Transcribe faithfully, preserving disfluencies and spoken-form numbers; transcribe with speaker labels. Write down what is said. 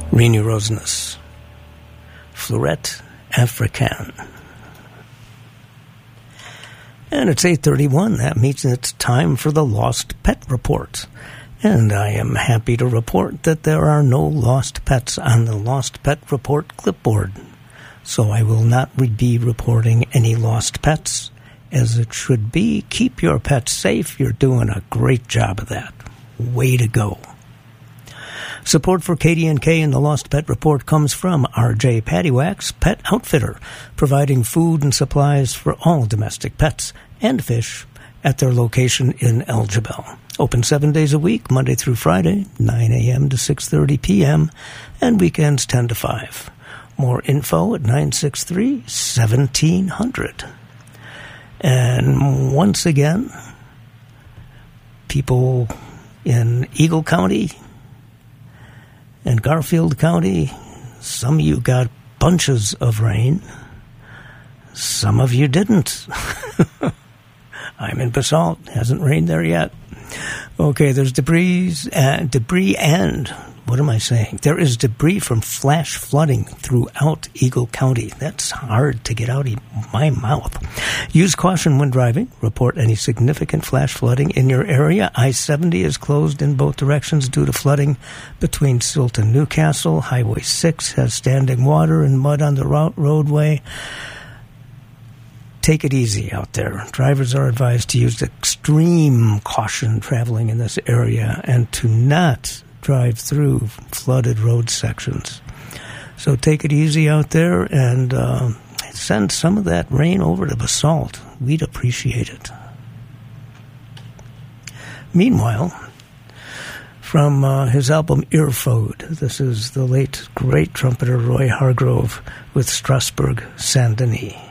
Speaker 1: Renu Rosinus, Fleurette africaine. And it's eight thirty-one. That means it's time for the Lost Pet Report. And I am happy to report that there are no lost pets on the Lost Pet Report clipboard. So I will not be reporting any lost pets. As it should be, keep your pets safe. You're doing a great job of that. Way to go. Support for K D N K and the Lost Pet Report comes from R J Paddywhack's Pet Outfitter, providing food and supplies for all domestic pets and fish at their location in Elgibel. Open seven days a week, Monday through Friday, nine a.m. to six thirty p.m., and weekends ten to five. More info at nine six three, one seven zero zero. And once again, people in Eagle County and Garfield County, some of you got bunches of rain. Some of you didn't. I'm in Basalt. Hasn't rained there yet. Okay, there's debris, uh, debris and, what am I saying? There is debris from flash flooding throughout Eagle County. That's hard to get out of my mouth. Use caution when driving. Report any significant flash flooding in your area. I seventy is closed in both directions due to flooding between Silt and Newcastle. Highway six has standing water and mud on the route roadway. Take it easy out there. Drivers are advised to use extreme caution traveling in this area and to not drive through flooded road sections. So take it easy out there and uh, send some of that rain over to Basalt. We'd appreciate it. Meanwhile, from uh, his album Earphode, this is the late great trumpeter Roy Hargrove with Strasbourg Saint-Denis.